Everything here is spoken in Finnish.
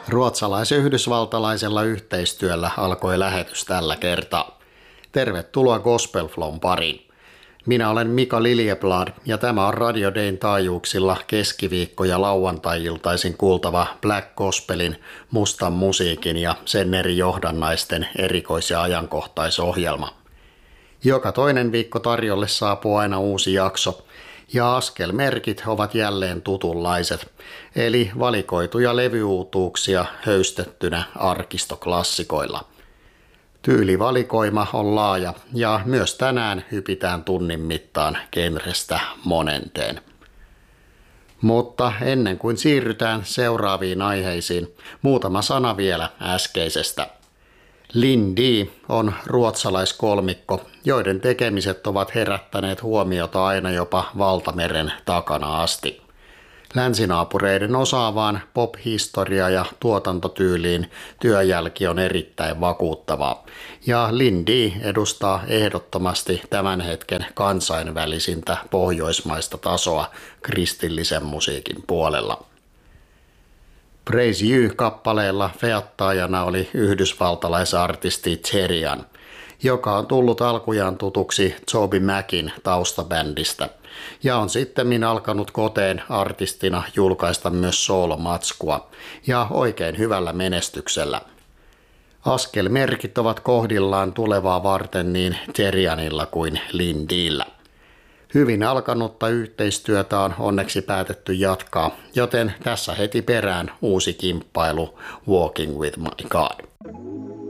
Ruotsalais-yhdysvaltalaisella yhteistyöllä alkoi lähetys tällä kertaa. Tervetuloa Gospel Flown pariin. Minä olen Mika Liljeblad ja tämä on Radio Dayn taajuuksilla keskiviikko- ja lauantai-iltaisin kuultava Black Gospelin, mustan musiikin ja sen eri johdannaisten erikois- ja ajankohtaisohjelma. Joka toinen viikko tarjolle saapuu aina uusi jakso ja askelmerkit ovat jälleen tutunlaiset, eli valikoituja levyuutuuksia höystettynä arkistoklassikoilla. Tyylivalikoima on laaja ja myös tänään hypitään tunnin mittaan genrestä monenteen. Mutta ennen kuin siirrytään seuraaviin aiheisiin, muutama sana vielä äskeisestä. Lin D on ruotsalaiskolmikko, joiden tekemiset ovat herättäneet huomiota aina jopa valtameren takana asti. Länsinaapureiden osaavaan pop-historia- ja tuotantotyyliin työjälki on erittäin vakuuttavaa, ja Lin D edustaa ehdottomasti tämän hetken kansainvälisintä pohjoismaista tasoa kristillisen musiikin puolella. Praise You-kappaleella feattaajana oli yhdysvaltalaisartisti Therian, joka on tullut alkujaan tutuksi TobyMacin taustabändistä ja on sittemmin alkanut koteen artistina julkaista myös soolomatskua ja oikein hyvällä menestyksellä. Askelmerkit ovat kohdillaan tulevaa varten niin Therianilla kuin Lin D:llä. Hyvin alkanutta yhteistyötä on onneksi päätetty jatkaa, joten tässä heti perään uusi kimppailu Walking with my God.